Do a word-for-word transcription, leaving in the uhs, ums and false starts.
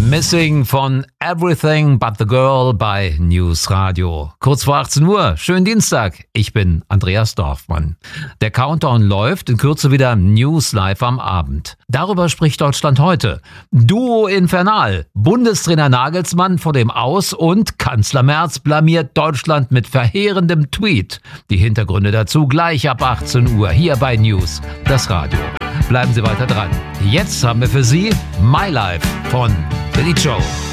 Missing von Everything But The Girl bei News Radio. Kurz vor achtzehn Uhr, schönen Dienstag. Ich bin Andreas Dorfmann. Der Countdown läuft, in Kürze wieder News live am Abend. Darüber spricht Deutschland heute. Duo Infernal, Bundestrainer Nagelsmann vor dem Aus und Kanzler Merz blamiert Deutschland mit verheerendem Tweet. Die Hintergründe dazu gleich ab achtzehn Uhr hier bei News, das Radio. Bleiben Sie weiter dran. Jetzt haben wir für Sie My Life von Billy Joel.